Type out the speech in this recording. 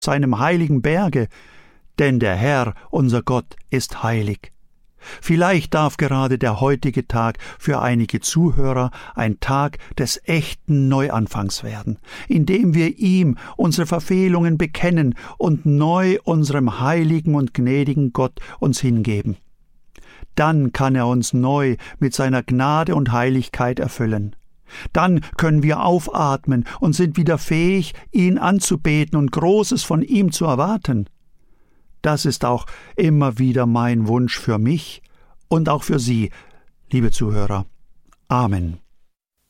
seinem heiligen Berge, denn der Herr, unser Gott, ist heilig. Vielleicht darf gerade der heutige Tag für einige Zuhörer ein Tag des echten Neuanfangs werden, indem wir ihm unsere Verfehlungen bekennen und neu unserem heiligen und gnädigen Gott uns hingeben. Dann kann er uns neu mit seiner Gnade und Heiligkeit erfüllen. Dann können wir aufatmen und sind wieder fähig, ihn anzubeten und Großes von ihm zu erwarten. Das ist auch immer wieder mein Wunsch für mich und auch für Sie, liebe Zuhörer. Amen.